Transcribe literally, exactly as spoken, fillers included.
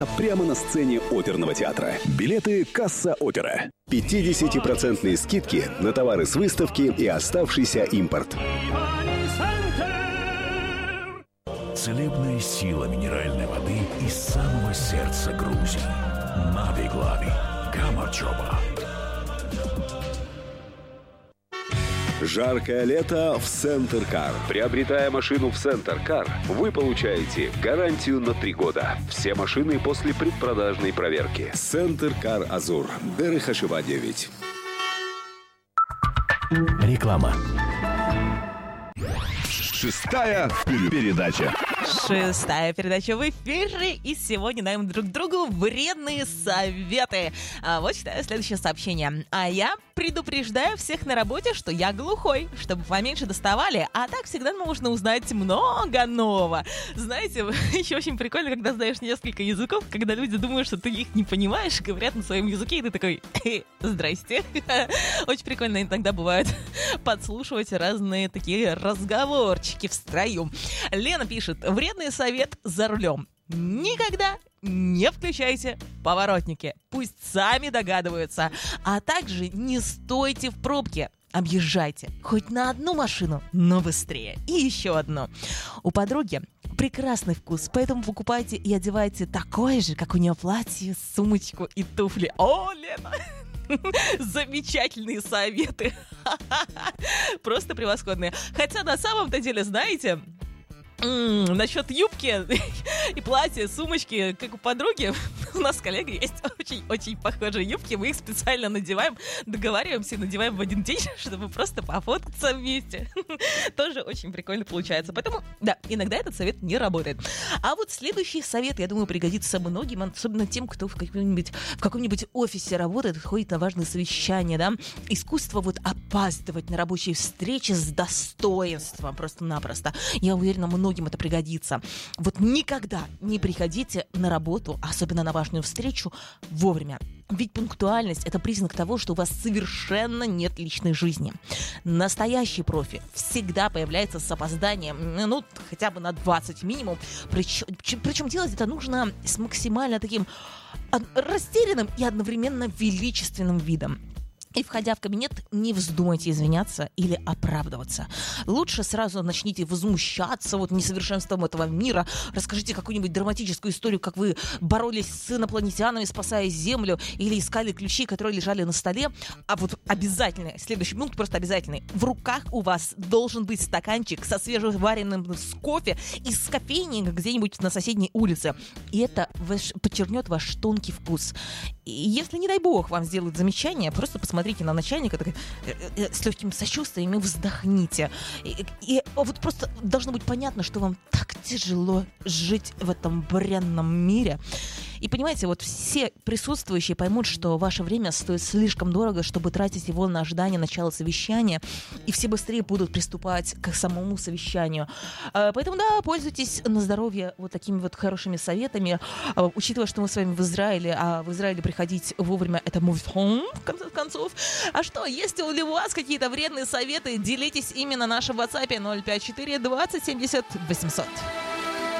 Прямо на сцене оперного театра. Билеты «Касса Опера». пятидесятипроцентные скидки на товары с выставки и оставшийся импорт. Целебная сила минеральной воды из самого сердца Грузии. Нави Глави. Камачоба. Жаркое лето в Центр Кар. Приобретая машину в Центр Кар, вы получаете гарантию на три года. Все машины после предпродажной проверки. Центр Кар Азур. Дерехашева девять. Реклама. Шестая передача. Шестая передача в эфире, и сегодня даем друг другу вредные советы. А вот читаю следующее сообщение. А я предупреждаю всех на работе, что я глухой, чтобы поменьше доставали, а так всегда можно узнать много нового. Знаете, еще очень прикольно, когда знаешь несколько языков, когда люди думают, что ты их не понимаешь, говорят на своем языке, и ты такой: здрасте. Очень прикольно иногда бывает подслушивать разные такие разговорчики в строю. Лена пишет: вредный совет за рулем. Никогда не включайте поворотники. Пусть сами догадываются. А также не стойте в пробке. Объезжайте хоть на одну машину, но быстрее. И еще одну. У подруги прекрасный вкус, поэтому покупайте и одевайте такое же, как у нее платье, сумочку и туфли. О, Лена! Замечательные советы. Просто превосходные. Хотя на самом-то деле, знаете... М-м, насчет юбки и платья, сумочки, как у подруги, у нас с коллегой есть очень-очень похожие юбки, мы их специально надеваем, договариваемся и надеваем в один день, чтобы просто пофоткаться вместе. Тоже очень прикольно получается. Поэтому, да, иногда этот совет не работает. А вот следующий совет, я думаю, пригодится многим, особенно тем, кто в каком-нибудь, в каком-нибудь офисе работает, ходит на важные совещания, да. Искусство вот опаздывать на рабочие встречи с достоинством, просто-напросто. Я уверена, многие многим это пригодится. Вот никогда не приходите на работу, особенно на важную встречу, вовремя. Ведь пунктуальность – это признак того, что у вас совершенно нет личной жизни. Настоящий профи всегда появляется с опозданием, ну, хотя бы на двадцать минимум. Причем, причем делать это нужно с максимально таким растерянным и одновременно величественным видом. И, входя в кабинет, не вздумайте извиняться или оправдываться. Лучше сразу начните возмущаться вот несовершенством этого мира. Расскажите какую-нибудь драматическую историю, как вы боролись с инопланетянами, спасая Землю, или искали ключи, которые лежали на столе. А вот обязательно, следующий пункт просто обязательный. В руках у вас должен быть стаканчик со свежеваренным с кофе из кофейни где-нибудь на соседней улице. И это ваш, подчеркнет ваш тонкий вкус. И если, не дай бог, вам сделают замечание, просто посмотрите на начальника так, э, э, с легким сочувствием и вздохните. И, и вот просто должно быть понятно, что вам так тяжело жить в этом бренном мире. И понимаете, вот все присутствующие поймут, что ваше время стоит слишком дорого, чтобы тратить его на ожидание начала совещания, и все быстрее будут приступать к самому совещанию. Поэтому, да, пользуйтесь на здоровье вот такими вот хорошими советами, учитывая, что мы с вами в Израиле, а в Израиле приходить вовремя — это мувфон, в конце концов. А что, есть ли у вас какие-то вредные советы? Делитесь ими на нашем WhatsApp ноль пять четыре двадцать семьдесят восемьсот.